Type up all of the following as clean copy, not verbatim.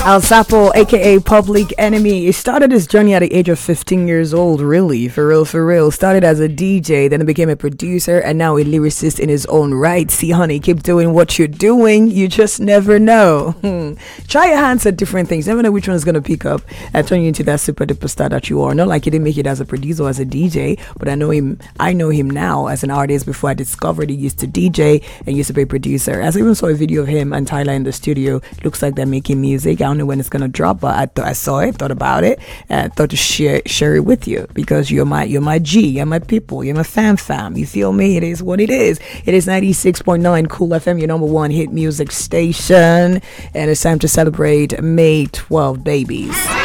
Al Sapo, aka Public Enemy, he started his journey at the age of 15 years old, really, for real. Started as a DJ, then became a producer, and now a lyricist in his own right. See, honey, keep doing what you're doing. You just never know. Try your hands at different things. Never know which one is going to pick up and turn you into that super duper star that you are. Not like he didn't make it as a producer or as a DJ, but I know him now as an artist. Before I discovered he used to DJ and used to be a producer. As I even saw a video of him and Tyler in the studio. Looks like they're making music. I don't know when it's gonna drop, but I saw it, thought about it, and thought to share it with you because you're my G, you're my people, you're my fam. You feel me? It is what it is. It is 96.9 Cool FM, your number one hit music station, and it's time to celebrate May 12 babies.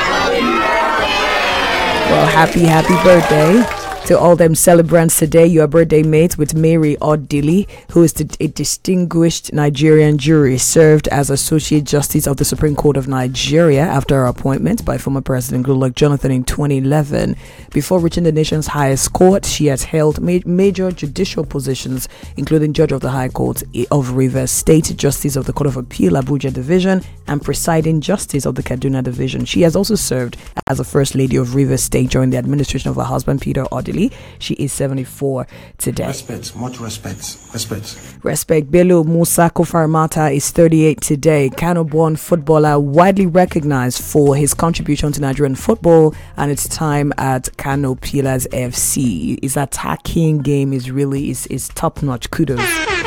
Well, happy birthday to all them celebrants today. Your birthday mates with Mary Odili, who is a distinguished Nigerian jury, served as Associate Justice of the Supreme Court of Nigeria after her appointment by former President Goodluck Jonathan in 2011. Before reaching the nation's highest court, she has held major judicial positions, including Judge of the High Court of Rivers State, Justice of the Court of Appeal Abuja Division, and Presiding Justice of the Kaduna Division. She has also served as the First Lady of Rivers State during the administration of her husband Peter Odili. She is 74 today. Much respect. Bello Musa Kofarmata is 38 today. Kano-born footballer, widely recognized for his contribution to Nigerian football and its time at Kano Pillars FC. His attacking game is top-notch. Kudos.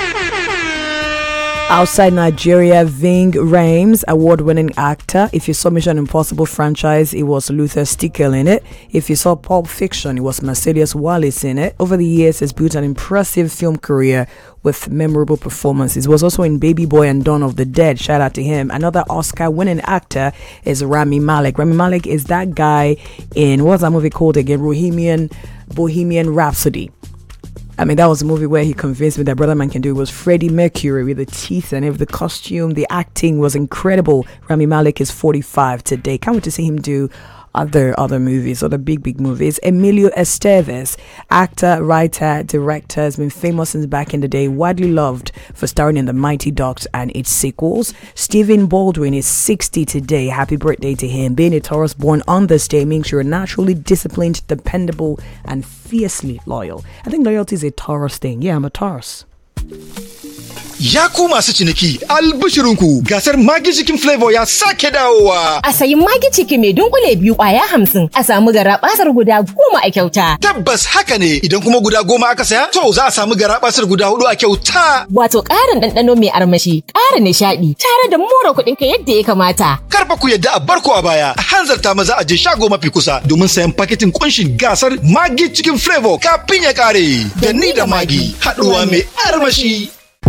Outside Nigeria, Ving Rhames, award-winning actor. If you saw Mission Impossible franchise, it was Luther Stickell in it. If you saw Pulp Fiction, it was Mercedes Wallace in it. Over the years, he's built an impressive film career with memorable performances. He was also in Baby Boy and Dawn of the Dead. Shout out to him. Another Oscar-winning actor is Rami Malek. Rami Malek is that guy in, what's that movie called again? Bohemian Rhapsody. I mean, that was a movie where he convinced me that Brother Man Can Do. It was Freddie Mercury with the teeth and the costume. The acting was incredible. Rami Malek is 45 today. Can't wait to see him do other movies, other big movies. Emilio Estevez, actor, writer, director, has been famous since back in the day, widely loved for starring in The Mighty Ducks and its sequels. Stephen Baldwin is 60 today. Happy birthday to him. Being a Taurus born on this day means you're naturally disciplined, dependable, and fiercely loyal. I think loyalty is a Taurus thing. Yeah, I'm a Taurus. Ya ku masu ciniki, albishirinku gasar Maggi Chicken Flavor ya sake dawowa. A sayi Maggi Chicken mai dunkule biyu kwaya 50, a samu garabasar guda 10 a kyauta. Tabbas haka ne, idan kuma guda 10 aka saya, to za a samu garabasar guda 4 a kyauta. Wato ƙarin ɗanɗano mai armashi, ƙara nishaɗi, tare da more kuɗinka yadda ya kamata. Karfa ku yadda a barko a baya, a hanzarta maza a je shago mafi kusa domin sayan paketin kunshin gasar Maggi Chicken Flavor kafin ya ƙare. Da ni da Maggi, haɗuwa mai armashi.